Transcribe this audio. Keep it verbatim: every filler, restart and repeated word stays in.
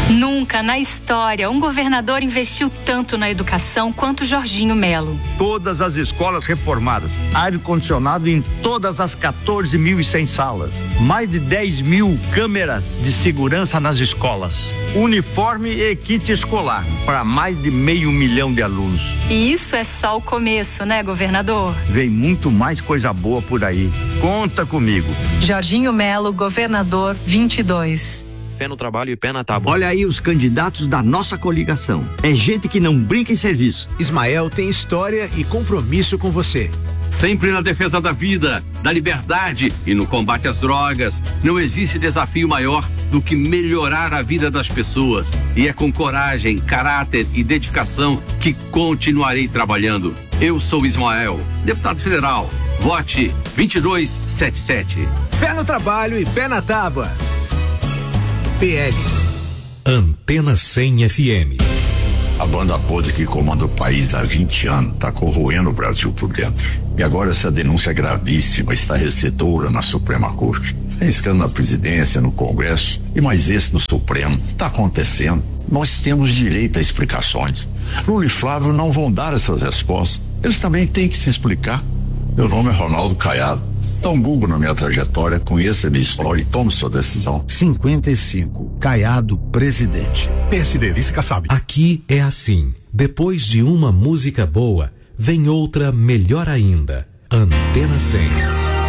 Nunca na história um governador investiu tanto na educação quanto Jorginho Melo. Todas as escolas reformadas, ar-condicionado em todas as quatorze mil e cem salas, mais de dez mil câmeras de segurança nas escolas, uniforme e kit escolar para mais de meio milhão de alunos. E isso é só o começo, né, governador? Vem muito mais coisa boa por aí. Conta comigo. Jorginho Melo, governador vinte e dois. Fé no trabalho e pé na tábua. Olha aí os candidatos da nossa coligação. É gente que não brinca em serviço. Ismael tem história e compromisso com você. Sempre na defesa da vida, da liberdade e no combate às drogas. Não existe desafio maior do que melhorar a vida das pessoas. E é com coragem, caráter e dedicação que continuarei trabalhando. Eu sou Ismael, deputado federal. Vote vinte e dois setenta e sete. Fé no trabalho e pé na tábua. P L. Antena cem F M. A banda podre que comanda o país há vinte anos está corroendo o Brasil por dentro. E agora essa denúncia gravíssima está recebedora na Suprema Corte. É escândalo na presidência, no Congresso e mais esse no Supremo. Está acontecendo. Nós temos direito a explicações. Lula e Flávio não vão dar essas respostas. Eles também têm que se explicar. Meu nome é Ronaldo Caiado. Dá um Google na minha trajetória, conheça a minha história e tome sua decisão. cinquenta e cinco, Caiado, presidente. P S D, vice Kassab. Aqui é assim. Depois de uma música boa, vem outra melhor ainda. Antena cem.